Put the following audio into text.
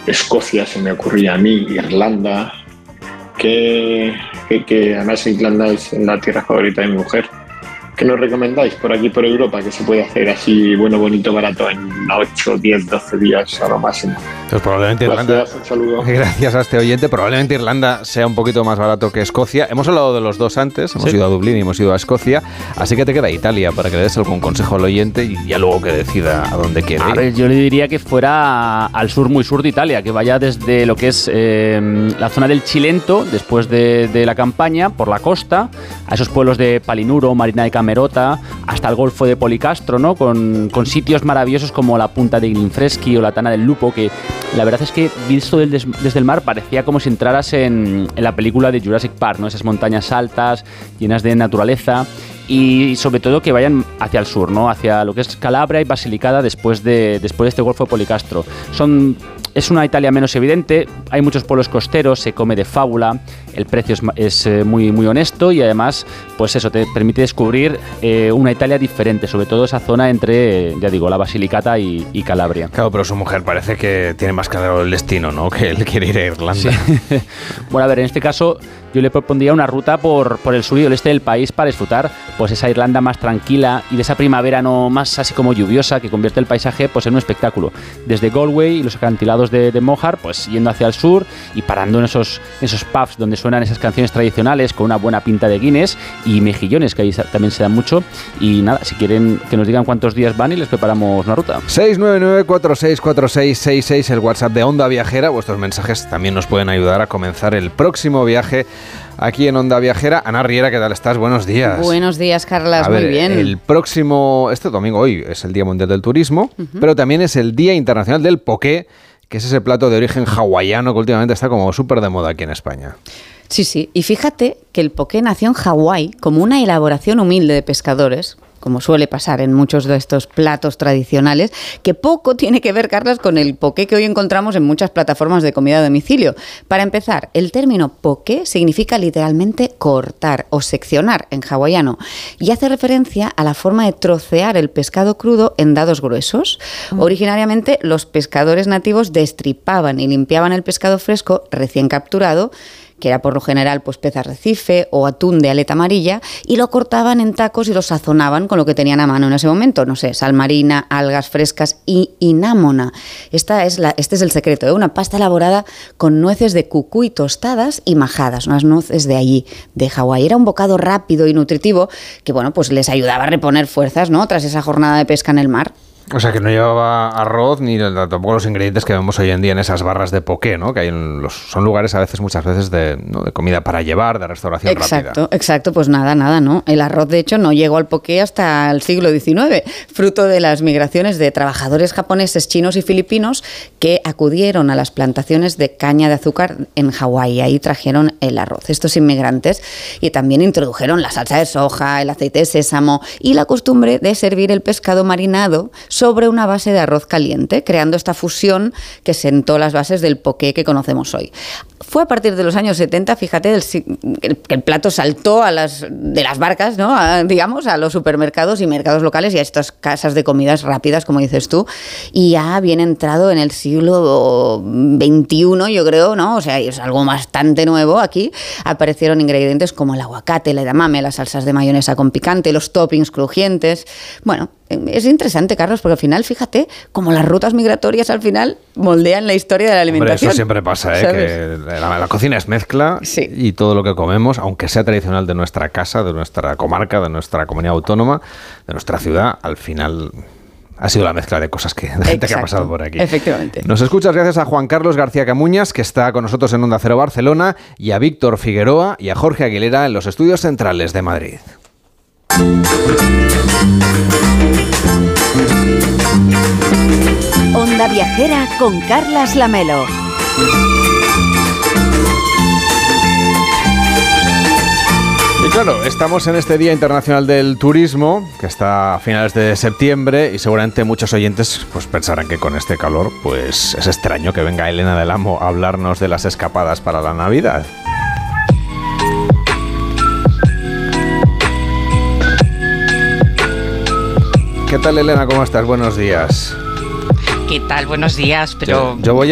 Escocia se me ocurría a mí, Irlanda, que además Irlanda es la tierra favorita de mi mujer. ¿Qué nos recomendáis por aquí, por Europa, que se puede hacer así, bueno, bonito, barato, en 8, 10, 12 días a lo máximo? Pues probablemente Irlanda, gracias, un saludo. Gracias a este oyente, probablemente Irlanda sea un poquito más barato que Escocia. Hemos hablado de los dos antes, hemos ido a Dublín y hemos ido a Escocia, así que te queda Italia para que le des algún consejo al oyente y ya luego que decida a dónde quiere ir. A ver, yo le diría que fuera al sur, muy sur de Italia, que vaya desde lo que es la zona del Cilento, después de la campaña, por la costa, a esos pueblos de Palinuro, Marina de Camerota, hasta el Golfo de Policastro, ¿no? Con sitios maravillosos como la Punta de Glinfreschi o la Tana del Lupo, que la verdad es que visto desde el mar parecía como si entraras en la película de Jurassic Park, ¿no? Esas montañas altas, llenas de naturaleza. Y sobre todo que vayan hacia el sur, ¿no? Hacia lo que es Calabria y Basilicata después de este Golfo de Policastro. Es una Italia menos evidente, hay muchos pueblos costeros, se come de fábula, el precio es muy, muy honesto y además, pues eso, te permite descubrir una Italia diferente, sobre todo esa zona entre, ya digo, la Basilicata y Calabria. Claro, pero su mujer parece que tiene más claro el destino, ¿no? Que él quiere ir a Irlanda. Sí. Bueno, a ver, en este caso yo le propondría una ruta por el sur y el este del país para disfrutar pues esa Irlanda más tranquila y de esa primavera no más así como lluviosa que convierte el paisaje pues en un espectáculo. Desde Galway y los acantilados de Moher, pues yendo hacia el sur y parando en esos pubs donde suenan esas canciones tradicionales con una buena pinta de Guinness y mejillones, que ahí también se dan mucho. Y nada, si quieren que nos digan cuántos días van y les preparamos una ruta. 699-464666, el WhatsApp de Onda Viajera. Vuestros mensajes también nos pueden ayudar a comenzar el próximo viaje aquí en Onda Viajera. Ana Riera, ¿qué tal estás? Buenos días. Buenos días, Carlas. Muy bien. El próximo, este domingo, hoy es el Día Mundial del Turismo, pero también es el Día Internacional del Poké, que es ese plato de origen hawaiano que últimamente está como súper de moda aquí en España. Sí, sí. Y fíjate que el poké nació en Hawái como una elaboración humilde de pescadores, como suele pasar en muchos de estos platos tradicionales, que poco tiene que ver, Carlas, con el poké que hoy encontramos en muchas plataformas de comida a domicilio. Para empezar, el término poké significa literalmente cortar o seccionar en hawaiano y hace referencia a la forma de trocear el pescado crudo en dados gruesos. Originariamente, los pescadores nativos destripaban y limpiaban el pescado fresco recién capturado, que era por lo general pues pez arrecife o atún de aleta amarilla, y lo cortaban en tacos y lo sazonaban con lo que tenían a mano en ese momento, no sé, sal marina, algas frescas y inámona. Este es el secreto, ¿eh? Una pasta elaborada con nueces de cucuy tostadas y majadas, unas nueces de allí, de Hawái. Era un bocado rápido y nutritivo que, bueno, pues les ayudaba a reponer fuerzas, ¿no?, tras esa jornada de pesca en el mar. O sea, que no llevaba arroz ni tampoco los ingredientes que vemos hoy en día en esas barras de poké, ¿no? Que hay son lugares muchas veces de comida para llevar, de restauración rápida. Exacto, pues nada, ¿no? El arroz, de hecho, no llegó al poké hasta el siglo XIX, fruto de las migraciones de trabajadores japoneses, chinos y filipinos que acudieron a las plantaciones de caña de azúcar en Hawái. Ahí trajeron el arroz. Estos inmigrantes y también introdujeron la salsa de soja, el aceite de sésamo y la costumbre de servir el pescado marinado sobre una base de arroz caliente, creando esta fusión que sentó las bases del poké que conocemos hoy. Fue a partir de los años 70, fíjate, el plato saltó de las barcas, ¿no?, a los supermercados y mercados locales y a estas casas de comidas rápidas, como dices tú, y ya bien entrado en el siglo XXI, yo creo, ¿no? O sea, es algo bastante nuevo aquí. Aparecieron ingredientes como el aguacate, el edamame, las salsas de mayonesa con picante, los toppings crujientes. Bueno, es interesante, Carlos, porque al final, fíjate, como las rutas migratorias al final moldean la historia de la alimentación. Hombre, eso siempre pasa, que la cocina es mezcla, sí, y todo lo que comemos, aunque sea tradicional de nuestra casa, de nuestra comarca, de nuestra comunidad autónoma, de nuestra ciudad, al final ha sido la mezcla de cosas de gente que ha pasado por aquí. Efectivamente. Nos escuchas gracias a Juan Carlos García Camuñas, que está con nosotros en Onda Cero Barcelona, y a Víctor Figueroa y a Jorge Aguilera en los estudios centrales de Madrid. Onda Viajera con Carlas Lamelo. Y claro, estamos en este Día Internacional del Turismo, que está a finales de septiembre, y seguramente muchos oyentes pues pensarán que con este calor pues es extraño que venga Elena del Amo a hablarnos de las escapadas para la Navidad. ¿Qué tal, Elena? ¿Cómo estás? Buenos días. ¿Qué tal? Buenos días, pero... Yo voy